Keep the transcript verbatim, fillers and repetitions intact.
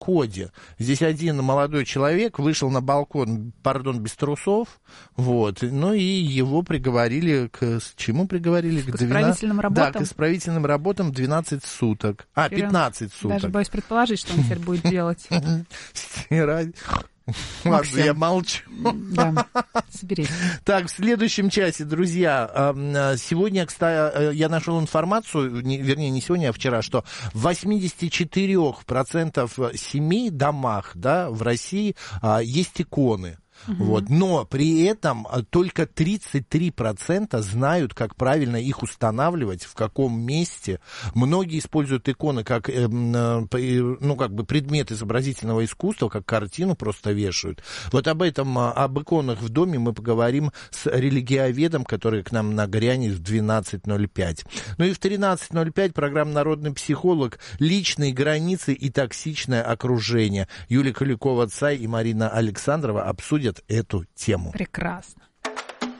коде. Здесь один молодой человек вышел на балкон, пардон, без трусов, вот, ну и его приговорили к... С чему приговорили? К, к исправительным работам? Да, к исправительным работам двенадцать суток. А, пятнадцать суток. Даже боюсь предположить, что он теперь будет делать. Стирать. Ладно, я молчу. Да, соберись. Так, в следующем часе, друзья, сегодня, кстати, я нашел информацию, не, вернее, не сегодня, а вчера, что в восемьдесят четыре процента семей, домах, да, в России есть иконы. Угу. Вот. Но при этом только тридцать три процента знают, как правильно их устанавливать, в каком месте. Многие используют иконы как, э, ну, как бы предмет изобразительного искусства, как картину просто вешают. Вот об этом, об иконах в доме мы поговорим с религиоведом, который к нам нагрянет в двенадцать ноль пять. Ну и в тринадцать ноль пять программа «Народный психолог. Личные границы и токсичное окружение». Юлия Куликова-Цай и Марина Александрова обсудят эту тему. Прекрасно.